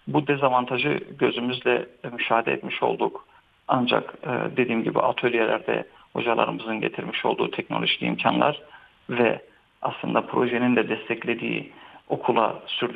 Bu dezavantajı gözümüzle müşahede etmiş olduk. Ancak dediğim gibi atölyelerde hocalarımızın getirmiş olduğu teknolojik imkanlar ve aslında projenin de desteklediği okula sürdürülen